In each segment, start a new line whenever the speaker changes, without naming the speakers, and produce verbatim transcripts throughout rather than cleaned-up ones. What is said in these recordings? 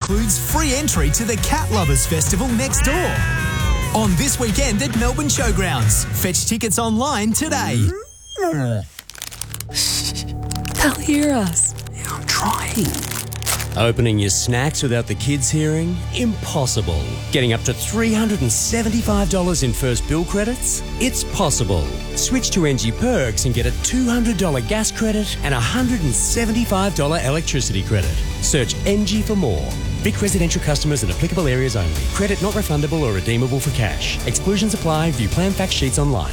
includes free entry to the Cat Lovers Festival next door. On this weekend at Melbourne Showgrounds. Fetch tickets online today.
They'll hear us.
Yeah, I'm trying.
Opening your snacks without the kids hearing? Impossible. Getting up to three hundred seventy-five dollars in first bill credits? It's possible. Switch to N G Perks and get a two hundred dollars gas credit and a one hundred seventy-five dollars electricity credit. Search N G for more. Vic residential customers in applicable areas only. Credit not refundable or redeemable for cash. Exclusions apply. View plan fact sheets online.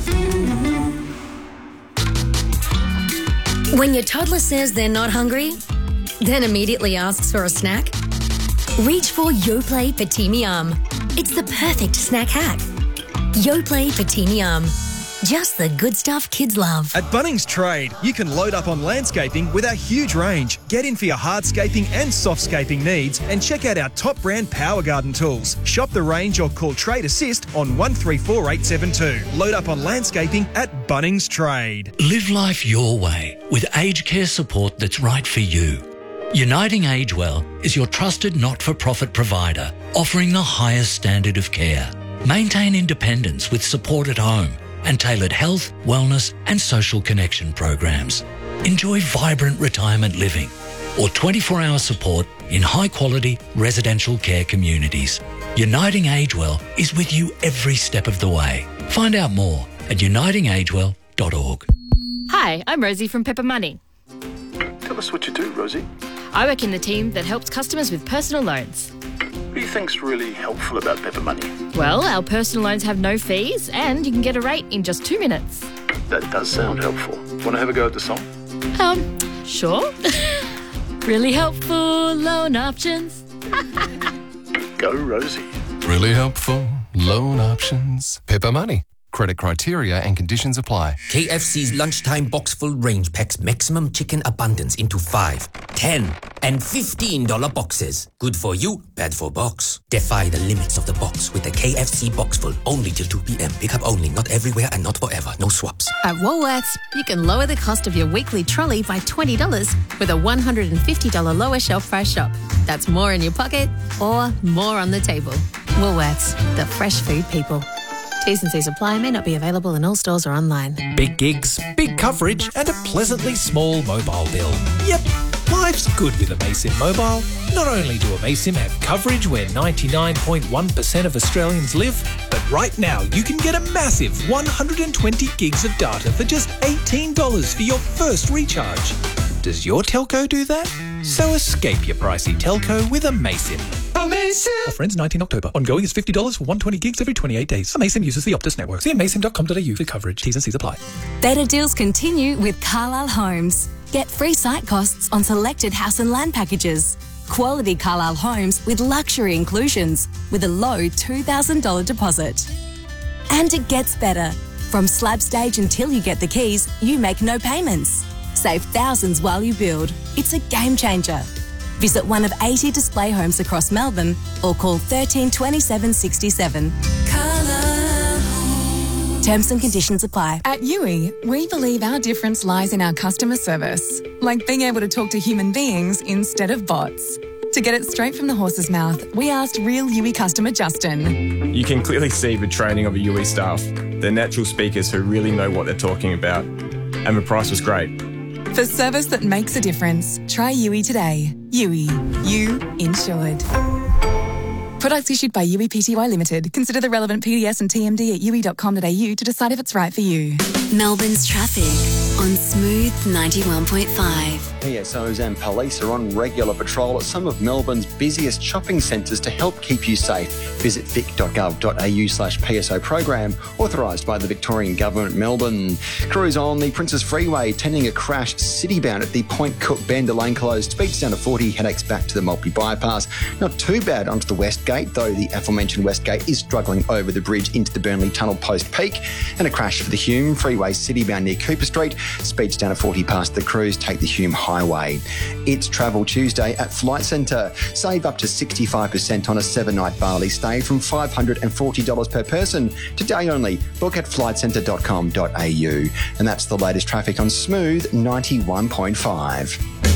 When your toddler says they're not hungry, then immediately asks for a snack, reach for Yoplait Petite Yum. It's the perfect snack hack. Yoplait Petite Yum. Just the good stuff kids love.
At Bunnings Trade, you can load up on landscaping with our huge range. Get in for your hardscaping and softscaping needs and check out our top brand Power Garden tools. Shop the range or call Trade Assist on one three four eight seven two. Load up on landscaping at Bunnings Trade.
Live life your way with aged care support that's right for you. Uniting Agewell is your trusted not-for-profit provider, offering the highest standard of care. Maintain independence with support at home and tailored health, wellness and social connection programs. Enjoy vibrant retirement living or twenty-four hour support in high-quality residential care communities. Uniting Agewell is with you every step of the way. Find out more at uniting agewell dot org.
Hi, I'm Rosie from Pepper Money.
Tell us what you do, Rosie.
I work in the team that helps customers with personal loans.
What do you think's really helpful about Pepper Money?
Well, our personal loans have no fees and you can get a rate in just two minutes.
That does sound helpful. Want to have a go at the song?
Um, sure. Really helpful loan options.
Go, Rosie.
Really helpful loan options. Pepper Money. Credit criteria and conditions apply.
K F C's lunchtime box full range packs maximum chicken abundance into five, ten, and fifteen dollar boxes. Good for you, bad for box. Defy the limits of the box with the K F C box full only till two p.m. Pickup only, not everywhere and not forever. No swaps.
At Woolworths, you can lower the cost of your weekly trolley by twenty dollars with a one hundred fifty dollars lower shelf price shop. That's more in your pocket or more on the table. Woolworths, the fresh food people. T's and C's apply, may not be available in all stores or online.
Big gigs, big coverage, and a pleasantly small mobile bill. Yep, life's good with Amaysim Mobile. Not only do Amaysim have coverage where ninety-nine point one percent of Australians live, but right now you can get a massive one hundred twenty gigs of data for just eighteen dollars for your first recharge. Does your telco do that? So escape your pricey telco with Amaysim. Amaysim! Offer ends nineteenth October. Ongoing is fifty dollars for one hundred twenty gigs every twenty-eight days. Amaysim uses the Optus network. See amaysim dot com dot a u for coverage. T's and C's apply.
Better deals continue with Carlisle Homes. Get free site costs on selected house and land packages. Quality Carlisle Homes with luxury inclusions with a low two thousand dollars deposit. And it gets better. From slab stage until you get the keys, you make no payments. Save thousands while you build. It's a game changer. Visit one of eighty display homes across Melbourne or call thirteen twenty-seven sixty-seven. Terms and conditions apply.
At U I, we believe our difference lies in our customer service, like being able to talk to human beings instead of bots. To get it straight from the horse's mouth, we asked real U I customer Justin.
You can clearly see the training of the U I staff. They're natural speakers who really know what they're talking about. And the price was great.
For service that makes a difference, try U I today. U I. You insured. Products issued by U I Pty Limited. Consider the relevant P D S and T M D at u i dot com dot a u to decide if it's right for you.
Melbourne's traffic on Smooth ninety-one point five.
P S Os and police are on regular patrol at some of Melbourne's busiest shopping centres to help keep you safe. Visit vic dot gov dot a u slash P S O program, authorised by the Victorian Government, Melbourne. Crews on the Princes Freeway tending a crash city-bound at the Point Cook Bend lane closed. Speeds down to forty, headaches back to the Maltby bypass. Not too bad onto the West Gate, though the aforementioned West Gate is struggling over the bridge into the Burnley Tunnel post-peak. And a crash for the Hume Freeway city-bound near Cooper Street. Speeds down to forty past the Cruise. Take the Hume Highway. It's Travel Tuesday at Flight Centre. Save up to sixty-five percent on a seven-night Bali stay from five hundred forty dollars per person. Today only. Book at flight centre dot com dot a u. And that's the latest traffic on Smooth ninety-one point five.